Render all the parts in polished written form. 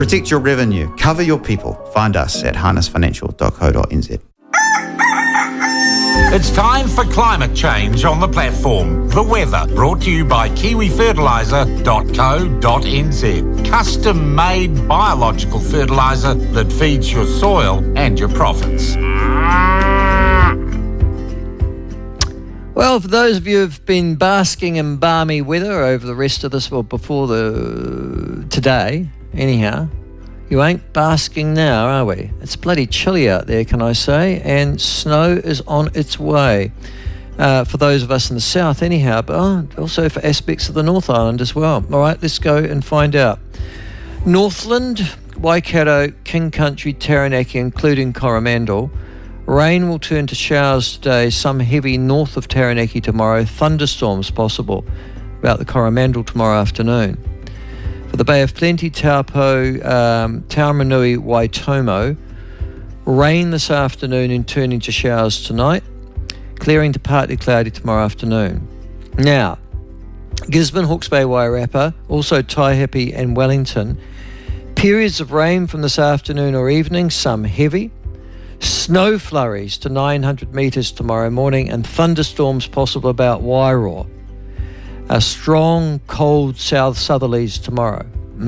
Protect your revenue. Cover your people. Find us at harnessfinancial.co.nz. It's time for climate change on the platform. The weather, brought to you by kiwifertiliser.co.nz. Custom-made biological fertiliser that feeds your soil and your profits. Well, for those of you who've been basking in balmy weather over the rest of this, well, before today, anyhow, you ain't basking now, are we? It's bloody chilly out there, can I say? And snow is on its way. For those of us in the south, anyhow, but also for aspects of the North Island as well. All right, let's go and find out. Northland, Waikato, King Country, Taranaki, including Coromandel. Rain will turn to showers today, some heavy north of Taranaki tomorrow, thunderstorms possible about the Coromandel tomorrow afternoon. For the Bay of Plenty, Taupo, Tauranui, Waitomo, rain this afternoon and turning to showers tonight, clearing to partly cloudy tomorrow afternoon. Now, Gisborne, Hawke's Bay, Wairarapa, also Taihape and Wellington, periods of rain from this afternoon or evening, some heavy, snow flurries to 900 metres tomorrow morning and thunderstorms possible about Wairoa. A strong, cold south southerlies tomorrow.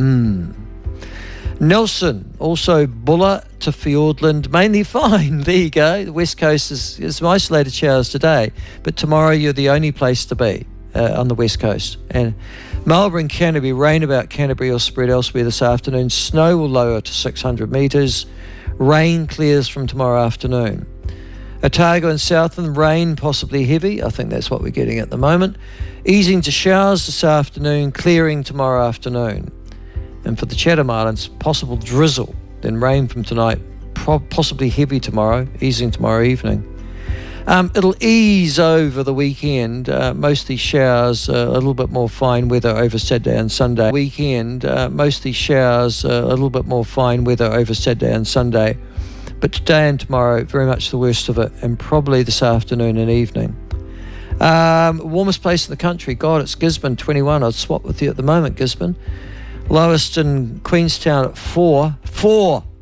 Nelson, also Bulla to Fiordland, mainly fine. There you go. The west coast is some isolated showers today, but tomorrow you're the only place to be on the west coast. And Marlborough, Canterbury, rain about Canterbury or spread elsewhere this afternoon. Snow will lower to 600 metres. Rain clears from tomorrow afternoon. Otago and Southland, rain possibly heavy. I think that's what we're getting at the moment. Easing to showers this afternoon, clearing tomorrow afternoon. And for the Chatham Islands, possible drizzle, then rain from tonight, possibly heavy tomorrow, easing tomorrow evening. It'll ease over the weekend, mostly showers, a little bit more fine weather over Saturday and Sunday. Mostly showers, a little bit more fine weather over Saturday and Sunday. But today and tomorrow, very much the worst of it, and probably this afternoon and evening. Warmest place in the country, God, it's Gisborne, 21. I'd swap with you at the moment, Gisborne. Lowest in Queenstown at 4.